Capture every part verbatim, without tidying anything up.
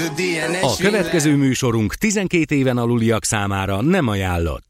A következő műsorunk tizenkét éven aluliak számára nem ajánlott.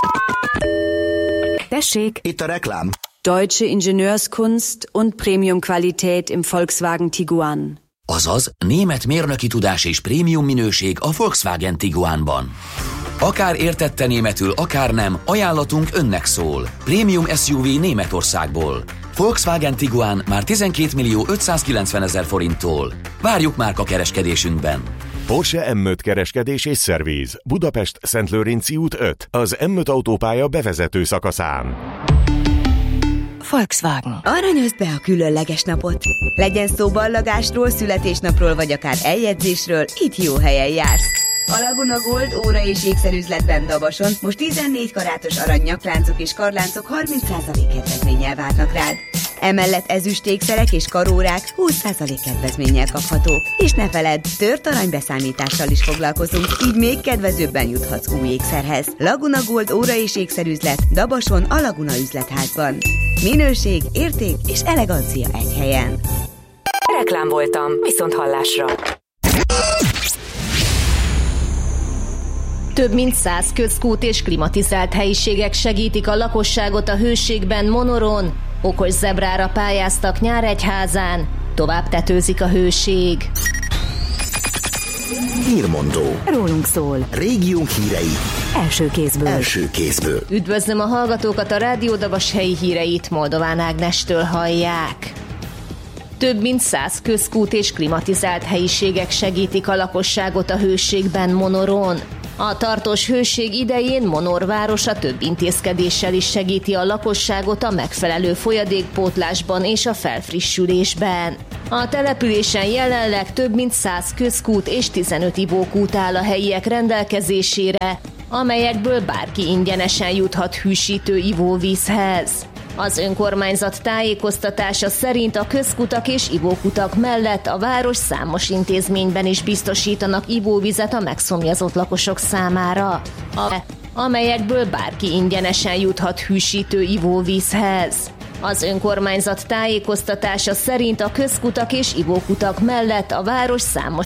Tessék! Itt a reklám. Deutsche Ingenieurskunst und Premium-Qualität im Volkswagen Tiguan. Azaz, német mérnöki tudás és prémium minőség a Volkswagen Tiguanban. Akár értette németül, akár nem, ajánlatunk önnek szól. Prémium es u vé Németországból. Volkswagen Tiguan már tizenkét millió ötszázkilencvenezer forinttól. Várjuk márka kereskedésünkben. Porsche em öt kereskedés és szerviz. Budapest Szentlőrinci út öt. Az em öt autópálya bevezető szakaszán. Volkswagen. Aranyozd be a különleges napot. Legyen szó ballagásról, születésnapról, vagy akár eljegyzésről, itt jó helyen jársz. A Laguna Gold óra és ékszerüzletben Dabason most tizennégy karátos arany nyakláncok és karláncok harminc százalék kedvezménnyel várnak rád. Emellett ezüstékszerek és karórák húsz százalék kedvezménnyel kaphatók. És ne feledd, tört aranybeszámítással is foglalkozunk, így még kedvezőbben juthatsz új ékszerhez. Laguna Gold óra és ékszerüzlet Dabason a Laguna üzletházban. Minőség, érték és elegancia egy helyen. Reklám voltam, viszont hallásra. Több mint száz közkút és klimatizált helyiségek segítik a lakosságot a hőségben Monoron. Okos zebrára pályáztak Nyíregyházán. Tovább tetőzik a hőség. Hírmondó. Rólunk szól. Régiónk hírei. Első kézből. Első kézből. Üdvözlöm a hallgatókat, a Rádió Dabas helyi híreit Moldován Ágnestől hallják. Több mint száz közkút és klimatizált helyiségek segítik a lakosságot a hőségben Monoron. A tartós hőség idején Monor városa több intézkedéssel is segíti a lakosságot a megfelelő folyadékpótlásban és a felfrissülésben. A településen jelenleg több mint száz közkút és tizenöt ivókút áll a helyiek rendelkezésére, amelyekből bárki ingyenesen juthat hűsítő ivóvízhez. Az önkormányzat tájékoztatása szerint a közkutak és ivókutak mellett a város számos intézményben is biztosítanak ivóvizet a megszomjazott lakosok számára, amelyekből bárki ingyenesen juthat hűsítő ivóvízhez. Az önkormányzat tájékoztatása szerint a közkutak és ivókutak mellett a város számos